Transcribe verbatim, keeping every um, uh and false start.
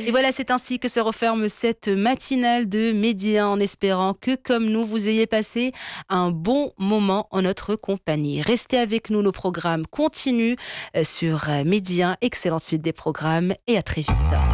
Et voilà, c'est ainsi que se referme cette matinale de Midi un, en espérant que, comme nous, vous ayez passé un bon moment en notre compagnie. Restez avec nous, nos programmes continuent sur Midi un. Excellente suite des programmes et à très vite.